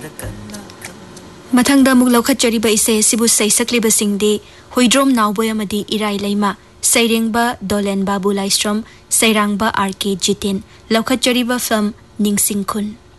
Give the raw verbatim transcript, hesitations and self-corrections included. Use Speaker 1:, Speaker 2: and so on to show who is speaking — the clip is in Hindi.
Speaker 1: मथंगदा मुक लौखचरीब इसे सिबु सैसक्लिबसिंगदे हुइद्रोम नावबोय अमदि Irai lemma सैरेंगबा Dolen Babu लाइस्ट्रम सैरांगबा are के जितिन लौखचरीब फिल्म निंगसिंग खुन।